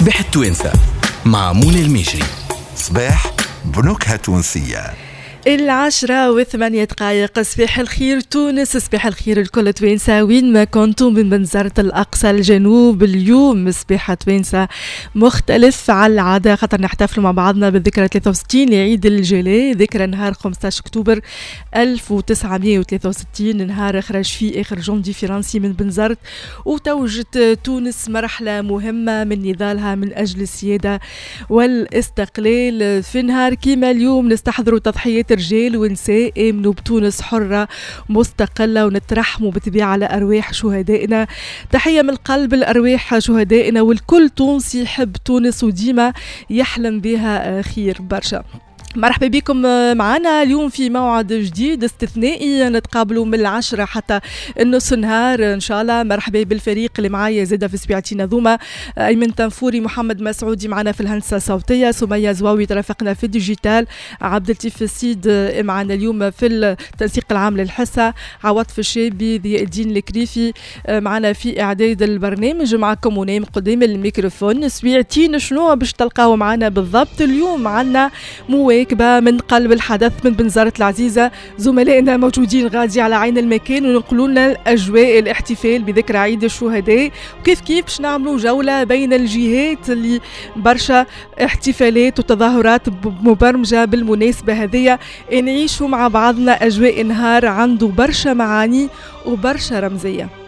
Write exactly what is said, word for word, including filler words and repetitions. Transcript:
صباح التوانسة مع منى الميشري. صباح بنكهة تونسية. العشرة وثمانية دقائق. صباح الخير تونس، صباح الخير الكل توانسة وين ما كنتم من منظرة الأقصى الجنوب. اليوم صباح توانسة مختلف على العادة، خاطر نحتفلوا مع بعضنا بالذكرى ثلاثة وستين لعيد الجلاء، ذكرى نهار خمسة عشر أكتوبر ألف وتسعمائة وثلاثة وستين، نهار خرج فيه آخر جندي فرنسي من بنزرت، وتوجت تونس مرحلة مهمة من نضالها من أجل السيادة والاستقلال. في نهار كيما اليوم نستحضروا تضحيات رجال ونساء آمنوا بتونس حرة مستقلة، ونترحموا بالطبيعة على أرواح شهدائنا. تحية من القلب لأرواح شهدائنا، والكل تونسي يحب تونس وديما يحلم بها خير برشا. مرحبا بكم معنا اليوم في موعد جديد استثنائي، نتقابلوا من العشرة حتى النص نهار إن شاء الله. مرحبا بالفريق اللي معايا زادة في سبيعتنا ذوما، أيمن تنفوري، محمد مسعودي معنا في الهندسة الصوتية، سمية زواوي ترافقنا في الديجيتال، عبد اللطيف السيد معنا اليوم في التنسيق العام للحصة، عواطف الشابي، ضياء الدين الكريفي معنا في إعداد البرنامج. معكم ونايم قدام الميكروفون. سبيعتين شنو باش تلقاو معنا بالضبط؟ اليوم معنا مواكبة من قلب الحدث من بنزرة العزيزة، زملائنا موجودين غادي على عين المكان ونقلوا لنا الأجواء الاحتفال بذكرى عيد الشهداء، وكيف كيف باش نعملوا جولة بين الجهات اللي برشا احتفالات وتظاهرات مبرمجة بالمناسبة هذه. نعيشوا مع بعضنا أجواء نهار عنده برشا معاني وبرشا رمزية.